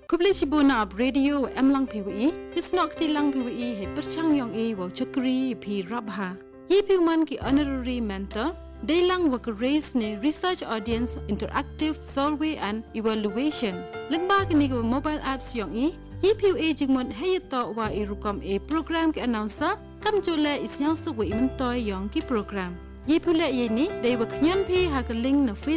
Kublishibuna ab radio lang PWE, Pisnok tilang PWE he perchang yong e wa chakri pi rabha. Ye piuman ki honorary mentor, Daylang work raise ne research audience interactive survey and evaluation. Lagba ni ko mobile apps yong e, ye PWE jingmon heyato wa irukom e program ki announcer, kam jule isyang suwe imentoy yong ki program. Ye pula ye ni, they were knyan pi ha ka link na